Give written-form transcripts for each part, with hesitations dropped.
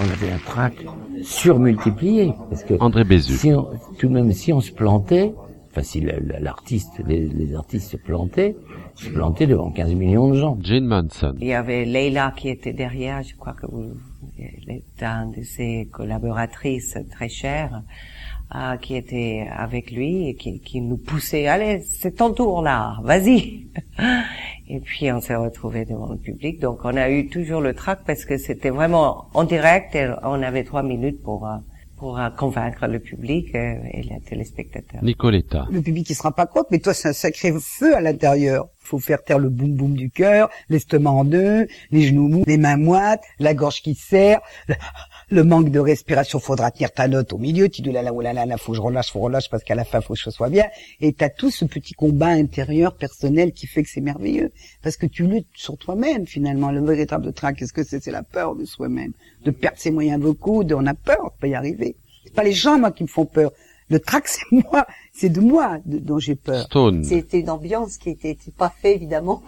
on avait un trac surmultiplié. Parce que André Bézu. Tout de même, si on se plantait, enfin si l'artiste, les artistes se plantaient devant 15 millions de gens. Jane Manson. Il y avait Leila qui était derrière, je crois que elle était une de ses collaboratrices très chères, qui était avec lui et qui nous poussait, allez, c'est ton tour là, vas-y. Et puis on s'est retrouvés devant le public, donc on a eu toujours le trac parce que c'était vraiment en direct et on avait 3 minutes pour convaincre le public et les téléspectateurs. Nicoletta. Le public il se rend pas compte, mais toi c'est un sacré feu à l'intérieur. Faut faire taire le boum boum du cœur, l'estomac en deux, les genoux mous, les mains moites, la gorge qui serre, le manque de respiration. Faudra tenir ta note au milieu. Tu dis là, faut que je relâche parce qu'à la fin faut que je sois bien. Et t'as tout ce petit combat intérieur personnel qui fait que c'est merveilleux parce que tu luttes sur toi-même finalement. Le véritable trac, qu'est-ce que c'est? C'est la peur de soi-même, de perdre ses moyens vocaux, on a peur de pas y arriver. C'est pas les gens moi qui me font peur. Le trac, c'est moi, c'est de moi dont j'ai peur. Stone. C'était une ambiance qui était pas faite évidemment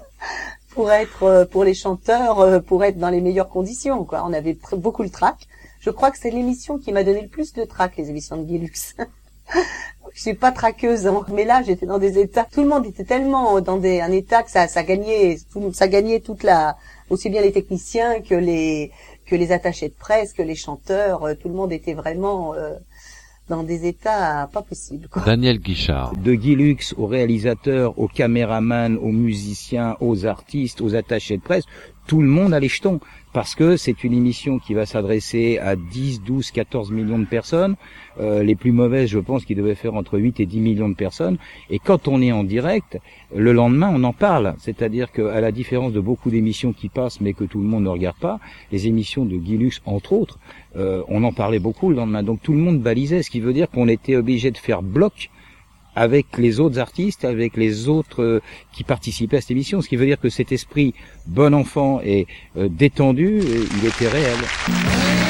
pour les chanteurs, pour être dans les meilleures conditions, quoi. On avait beaucoup le trac. Je crois que c'est l'émission qui m'a donné le plus de trac, les émissions de Guy Lux. Je suis pas traqueuse, hein, mais là j'étais dans des états. Tout le monde était tellement dans un état que ça gagnait aussi bien les techniciens que les attachés de presse, que les chanteurs. Tout le monde était vraiment dans des états pas possibles, quoi. Daniel Guichard. De Guy Lux aux réalisateurs, aux caméramans, aux musiciens, aux artistes, aux attachés de presse, tout le monde a les jetons. Parce que c'est une émission qui va s'adresser à 10, 12, 14 millions de personnes. Les plus mauvaises, je pense, qui devaient faire entre 8 et 10 millions de personnes. Et quand on est en direct, le lendemain, on en parle. C'est-à-dire qu'à la différence de beaucoup d'émissions qui passent, mais que tout le monde ne regarde pas, les émissions de Guy Lux, entre autres, on en parlait beaucoup le lendemain. Donc tout le monde balisait, ce qui veut dire qu'on était obligé de faire bloc avec les autres artistes, avec les autres qui participaient à cette émission, ce qui veut dire que cet esprit bon enfant et détendu, il était réel.